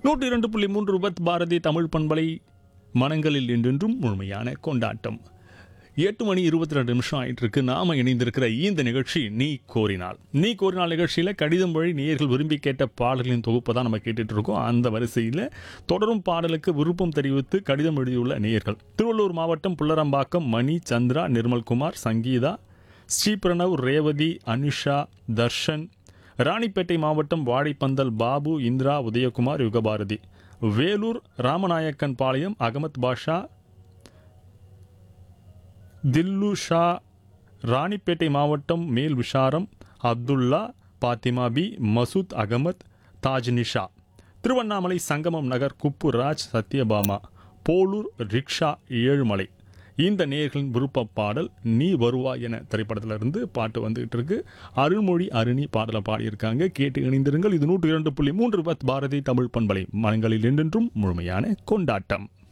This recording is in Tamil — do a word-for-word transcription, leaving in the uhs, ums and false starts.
நூற்றி இரண்டு புள்ளி மூன்று ரூபத் பாரதி தமிழ் பண்பலை மனங்களில் என்றென்றும் முழுமையான கொண்டாட்டம். எட்டு மணி இருபத்தி ரெண்டு நிமிஷம் ஆயிட்டு இருக்கு. நாம இணைந்திருக்கிற இந்த நிகழ்ச்சி நீ கோரினால் நீ கோரினால் நிகழ்ச்சியில கடிதம் வழி நேயர்கள் விரும்பி கேட்ட பாடல்களின் தொகுப்பை தான் நம்ம கேட்டுட்டு இருக்கோம். அந்த வரிசையில் தொடரும் பாடலுக்கு விருப்பம் தெரிவித்து கடிதம் எழுதியுள்ள நேயர்கள் திருவள்ளூர் மாவட்டம் புல்லரம்பாக்கம் மணி, சந்திரா, நிர்மல்குமார், சங்கீதா, ஸ்ரீபிரணவ், ரேவதி, அனுஷா, தர்ஷன், ராணிப்பேட்டை மாவட்டம் வாழைப்பந்தல் பாபு, இந்திரா, உதயகுமார், யுகபாரதி, வேலூர் ராமநாயக்கன் பாளையம் அகமத் பாஷா, தில்லு ஷா, ராணிப்பேட்டை மாவட்டம் மேல் விஷாரம், அப்துல்லா, பாத்திமா பி, மசூத் அகமத், தாஜ் நிஷா, திருவண்ணாமலை சங்கமம் நகர் குப்பு ராஜ், சத்யபாமா, போலூர் ரிக்ஷா, ஏழுமலை. இந்த நேயர்களின் விருப்ப பாடல் நீ வருவா என திரைப்படத்திலிருந்து பாட்டு வந்துகிட்டு இருக்கு. அருள்மொழி அருணி பாடலை பாடியிருக்காங்க. கேட்டு இணைந்திருங்கள். இது நூற்றி இரண்டு புள்ளி மூன்று பாரதி தமிழ் பண்பலை மனங்களில் என்றென்றும் முழுமையான கொண்டாட்டம்.